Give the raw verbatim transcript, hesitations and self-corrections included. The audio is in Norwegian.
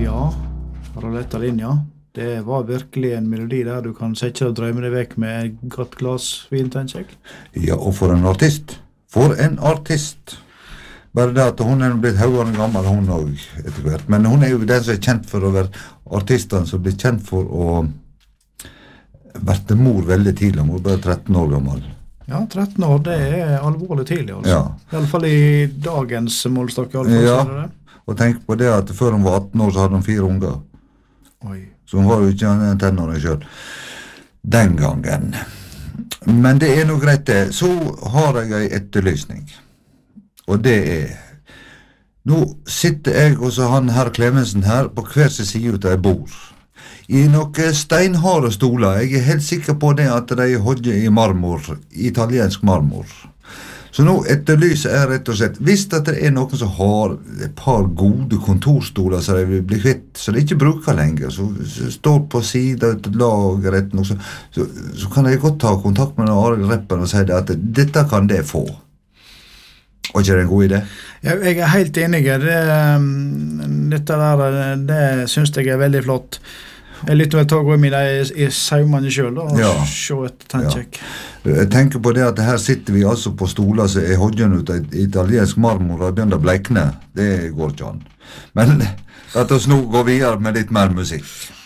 Ja, Ralletta linja. Det var virkelig en melodi der du kan sette og drømme deg vekk med et godt glass vin, tenker jeg. Ja, og for en artist. For en artist. Bare det at hun er blitt høyere gammel, hun også, etter hvert. Men hun er jo den som er kjent for å være artisten, som blir kjent for å være mor veldig tidlig. Hun er bare tretten år gammel. Ja, tretten år, det er alvorlig tidlig, altså. Ja. I alle fall i dagens målstokk, i alle fall, ja. så er det det. Og tenk på det at før hun var atten år, så hadde hun fire unger. Oi. Så hun var jo ikke en tenåring selv. Den gangen. Men det er noe greit det. Så har jeg en etterlysning. Og det er... Nå sitter jeg og så han herr Klemensen her på hver sin side ut av et bord. I noen steinharde stoler. Jeg er helt sikker på det at de er hodget i marmor. Italiensk marmor. Så nå etterlyser jeg rett og slett, hvis det er noen som har et par gode kontorstoler som de vil bli kvitt, så de ikke bruker lenger, så, så står på siden av lageret, så, så, så kan jeg godt ta kontakt med Arild Reppen og si det at dette kan det få. Og ikke det en god idé? Ja, jeg er helt enig. Det, dette der, det synes jeg er veldig flott. Jeg lytter vel til å gå inn i, i saumene selv da, og ja. Se etter tennkjekk. Ja. Jeg tenker på det at her sitter vi altså på stoler som er hodgen ut av italiensk marmor og begynner å bleikne. Det går ikke an. Men la oss nå gå videre med litt mer musikk.